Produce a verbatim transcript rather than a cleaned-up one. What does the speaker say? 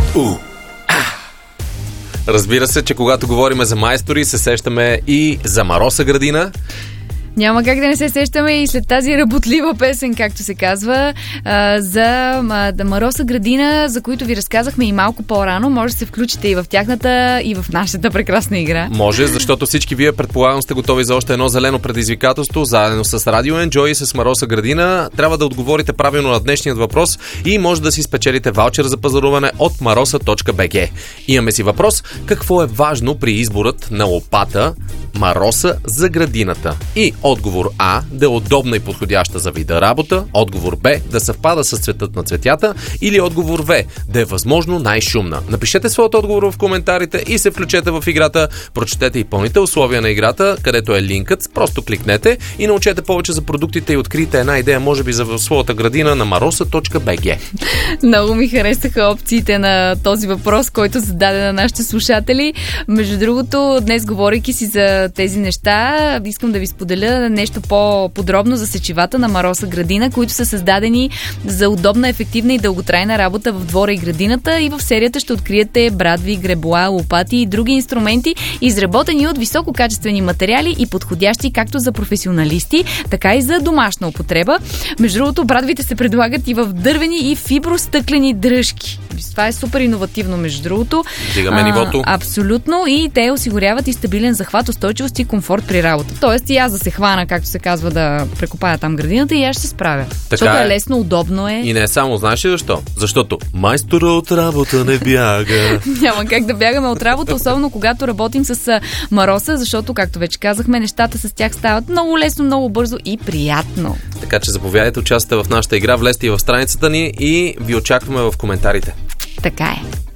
У. А. Разбира се, че когато говорим за майстори, се сещаме и за Мароса градина. Няма как да не се сещаме и след тази работлива песен, както се казва, за Мароса градина, за които ви разказахме и малко по-рано. Може да се включите и в тяхната, и в нашата прекрасна игра. Може, защото всички вие, предполагам, сте готови за още едно зелено предизвикателство, заедно с Радио Enjoy и с Мароса градина. Трябва да отговорите правилно на днешният въпрос и може да си спечелите ваучер за пазаруване от мароса точка би джи. Имаме си въпрос: какво е важно при изборът на лопата Мароса за градината? И отговор А, да е удобна и подходяща за вида работа. Отговор Б, да съвпада с цветът на цветята. Или отговор В, да е възможно най-шумна. Напишете своят отговор в коментарите и се включете в играта. Прочетете и пълните условия на играта, където е линкът. Просто кликнете и научете повече за продуктите и открийте една идея, може би, за своята градина на мароса точка би джи. Много ми харесаха опциите на този въпрос, който зададе на нашите слушатели. Между другото, днес, говорейки си за тези неща, искам да ви споделя нещо по-подробно за сечивата на Мароса градина, които са създадени за удобна, ефективна и дълготрайна работа в двора и градината, и в серията ще откриете брадви, гребла, лопати и други инструменти, изработени от висококачествени материали и подходящи както за професионалисти, така и за домашна употреба. Между другото, брадвите се предлагат и в дървени и фибростъклени дръжки. Това е супер иновативно, между другото. Дигаме нивото. Абсолютно. И те осигуряват и стабилен захват, устойчивост и комфорт при работа. Тоест и аз да се хвана, както се казва, да прекопая там градината, и аз ще се справя. Така защото е лесно, удобно е. И не само, знаеш ли защо? Защото майстора от работа не бяга. Няма как да бягаме от работа, особено когато работим с Мароса, защото, както вече казахме, нещата с тях стават много лесно, много бързо и приятно. Така че заповядайте, участвате в нашата игра, влезте и в страницата ни и ви очакваме в коментарите. Така е.